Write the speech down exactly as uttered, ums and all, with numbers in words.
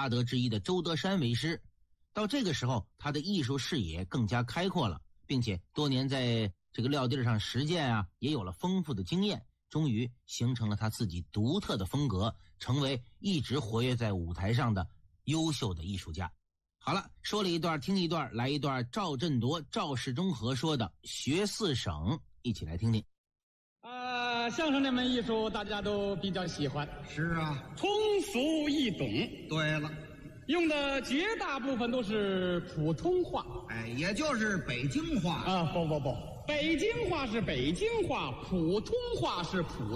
大德之一的周德山为师。到这个时候，他的艺术视野更加开阔了，并且多年在这个撂地上实践啊，也有了丰富的经验，终于形成了他自己独特的风格，成为一直活跃在舞台上的优秀的艺术家。好了，说了一段听一段，来一段赵振铎、赵氏中和说的学四省，一起来听听。 呃，相声这门艺术大家都比较喜欢。 是啊， 通俗易懂。 对了， 用的绝大部分都是普通话。 哎，也就是北京话啊，不不不，北京话是北京话，普通话是普